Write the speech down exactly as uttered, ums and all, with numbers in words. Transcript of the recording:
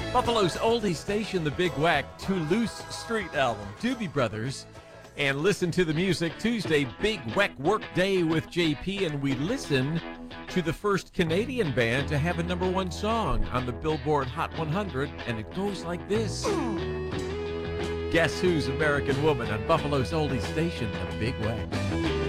Buffalo's oldie station, The Big Wack, Toulouse Street album, Doobie Brothers. And listen to the music Tuesday, Big Wack Work Day with J P, and we listen to the first Canadian band to have a number one song on the Billboard Hot one hundred, and it goes like this. Guess Who's American Woman on Buffalo's oldie station, The Big Wack.